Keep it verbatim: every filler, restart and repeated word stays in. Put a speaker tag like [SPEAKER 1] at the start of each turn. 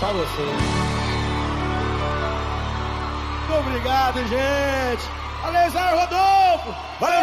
[SPEAKER 1] Só você. Muito obrigado, gente. Aleizar Rodolfo. Valeu!